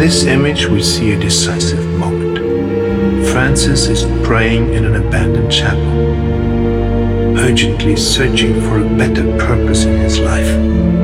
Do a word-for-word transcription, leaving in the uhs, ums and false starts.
this image, we see a decisive moment. Francis is praying in an abandoned chapel, urgently searching for a better purpose in his life.